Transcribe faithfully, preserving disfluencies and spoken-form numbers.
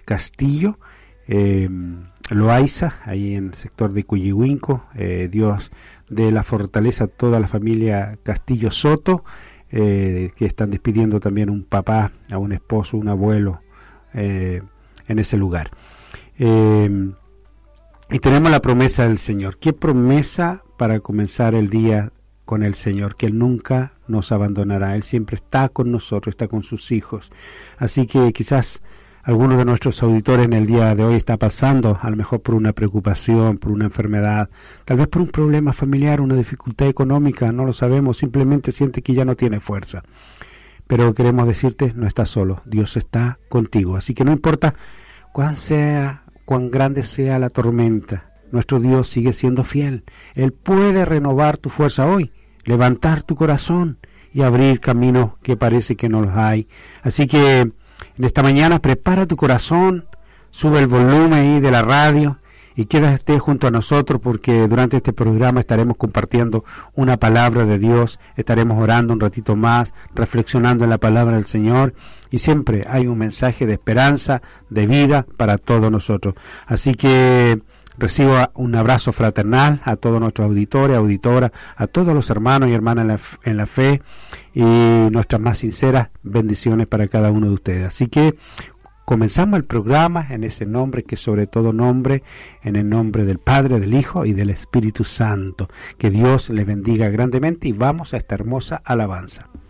Castillo, eh, Loaiza, ahí en el sector de Cuyihuinco. Eh, Dios dé la fortaleza a toda la familia Castillo Soto, eh, que están despidiendo también un papá, a un esposo, un abuelo, eh, en ese lugar. Eh, y tenemos la promesa del Señor. ¿Qué promesa para comenzar el día con el Señor? Que Él nunca nos abandonará. Él siempre está con nosotros, está con sus hijos. Así que quizás algunos de nuestros auditores en el día de hoy está pasando a lo mejor por una preocupación, por una enfermedad, tal vez por un problema familiar, una dificultad económica, no lo sabemos, simplemente siente que ya no tiene fuerza. Pero queremos decirte, no estás solo, Dios está contigo. Así que no importa cuán sea, cuán grande sea la tormenta, nuestro Dios sigue siendo fiel. Él puede renovar tu fuerza hoy, levantar tu corazón y abrir caminos que parece que no los hay. Así que en esta mañana prepara tu corazón, sube el volumen ahí de la radio y quédate junto a nosotros, porque durante este programa estaremos compartiendo una palabra de Dios, estaremos orando un ratito más, reflexionando en la palabra del Señor, y siempre hay un mensaje de esperanza, de vida para todos nosotros. Así que recibo un abrazo fraternal a todos nuestros auditores, auditoras, a todos los hermanos y hermanas en la, en la fe, y nuestras más sinceras bendiciones para cada uno de ustedes. Así que comenzamos el programa en ese nombre que sobre todo nombre, en el nombre del Padre, del Hijo y del Espíritu Santo. Que Dios les bendiga grandemente y vamos a esta hermosa alabanza.